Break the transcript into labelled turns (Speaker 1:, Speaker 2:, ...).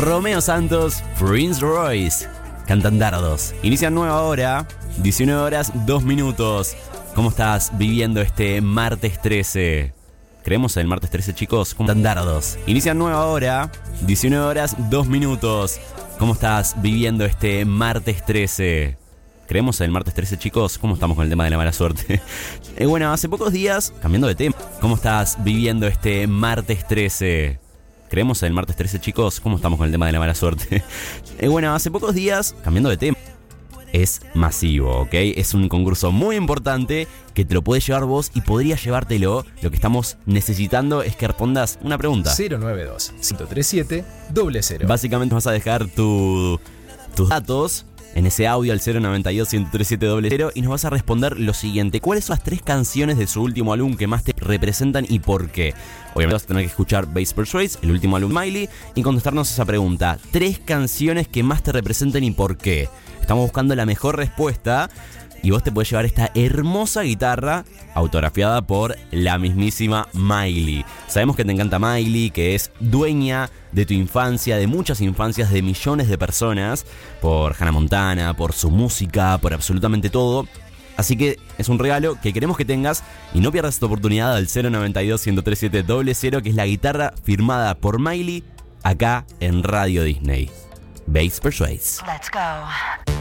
Speaker 1: Romeo Santos, Prince Royce, cantan dardos. Inicia nueva hora, 19 horas, 2 minutos. ¿Cómo estás viviendo este martes 13? ¿Creemos en el martes 13, chicos? ¿Cómo están dardos? Inicia nueva hora, 19 horas, 2 minutos. ¿Cómo estás viviendo este martes 13? ¿Creemos en el martes 13, chicos? ¿Cómo estamos con el tema de la mala suerte? Bueno, hace pocos días, cambiando de tema, ¿cómo estás viviendo este martes 13? ¿Creemos en el martes 13, chicos? ¿Cómo estamos con el tema de la mala suerte? Bueno, hace pocos días, cambiando de tema, es masivo, ¿ok? Es un concurso muy importante que te lo puedes llevar vos y podrías llevártelo. Lo que estamos necesitando es que respondas una pregunta.
Speaker 2: 092-137-00.
Speaker 1: Básicamente vas a dejar tus datos en ese audio al 092-137-00 y nos vas a responder lo siguiente: ¿cuáles son las 3 canciones de su último álbum que más te representan y por qué? Obviamente vas a tener que escuchar Bass Persuades, el último álbum de Miley, y contestarnos esa pregunta: 3 canciones que más te representan y por qué. Estamos buscando la mejor respuesta y vos te podés llevar esta hermosa guitarra autografiada por la mismísima Miley. Sabemos que te encanta Miley, que es dueña de tu infancia, de muchas infancias de millones de personas, por Hannah Montana, por su música, por absolutamente todo. Así que es un regalo que queremos que tengas y no pierdas esta oportunidad al 092-137-00, que es la guitarra firmada por Miley acá en Radio Disney. Bass Persuades.
Speaker 3: Let's go.